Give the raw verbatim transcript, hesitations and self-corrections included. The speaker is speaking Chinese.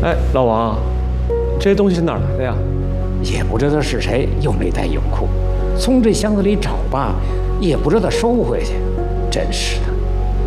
哎，老王，这些东西是哪儿来的呀？ 也不知道是谁又没带泳裤，从这箱子里找吧，也不知道收回去，真是的。